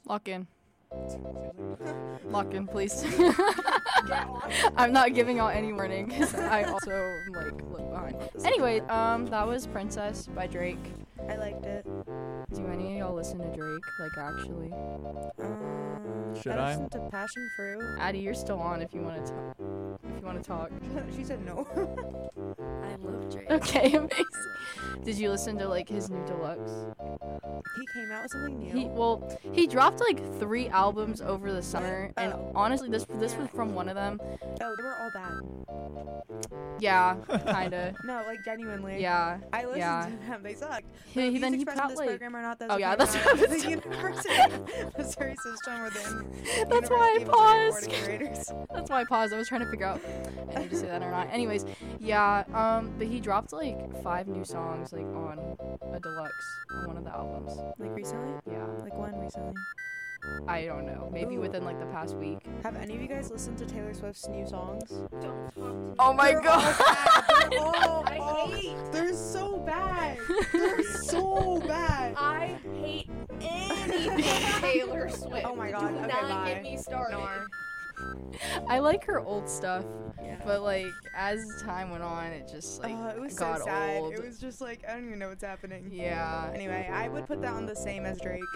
Lock in. Lock in, please. I'm not giving out any warning because I also like look behind. Anyway, that was Princess by Drake. I liked it. Do any of y'all listen to Drake? Like actually? Should I? listened to Passion Fruit. Addie, you're still on if you want to talk. If you want to talk. She said no. I love Drake. Okay, amazing. Did you listen to like his new deluxe? He came out with something new. He dropped like 3 albums over the summer, and honestly, this was from one of them. Oh, they were all bad. Yeah, kinda. No, like genuinely. Yeah. I listened yeah. to them. They sucked. Then he put put out this like. program or not. Oh yeah, that's what I was the doing. University of Missouri system within. That's why I University of Missouri Board of paused. Curators. That's why I paused. I was trying to figure out if I need to say that or not. Anyways, yeah. But he dropped like 5 new songs like on a deluxe on one of the albums. Like recently? Yeah. Like when recently? I don't know. Maybe Ooh. within like the past week. Have any of you guys listened to Taylor Swift's new songs? Don't talk to me. Oh my They're god. all bad. I hate. They're so bad. They're so bad. I hate anything Taylor Swift. Oh my God, Do okay, not bye. get me started. I like her old stuff, Yeah. but like as time went on, it just like it was got so sad. old. It was just like I don't even know what's happening. Yeah. Anyway, I would put that on the same as Drake.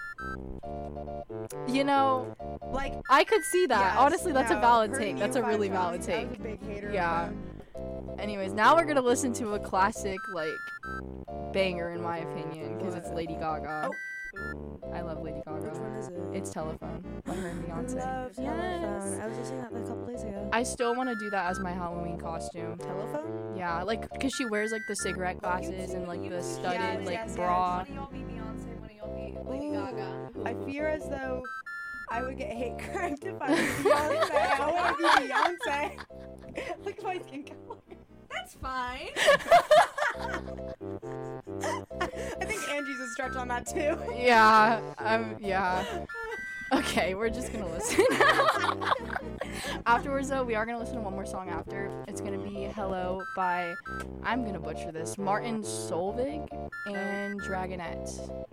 You know, Like I could see that. yes, Honestly, that's a no, valid her take. new That's a 5 really valid songs, take. I was a big hater. Yeah. Of them. Anyways, now we're gonna listen to a classic like banger in my opinion because it's What? Lady Gaga. Oh. I love Lady Which Gaga. one is it? It's Telephone by her and Beyonce. Love Telephone. I was listening to that a couple days ago. I still want to do that as my Halloween costume. Telephone? Yeah, like because she wears like the cigarette glasses and like the studded Yes, like yes, bra. One of y'all be Beyonce, one of y'all be Lady Ooh. Gaga. I fear as though I would get hate crimed if I was Beyonce. I want to be Beyonce. Look at my skin color. That's fine. I think Angie's a stretch on that too. Yeah, yeah. Okay, we're just gonna listen. Afterwards, though, we are gonna listen to one more song after. It's gonna be "Hello" by I'm gonna butcher this Martin Solveig and Dragonette.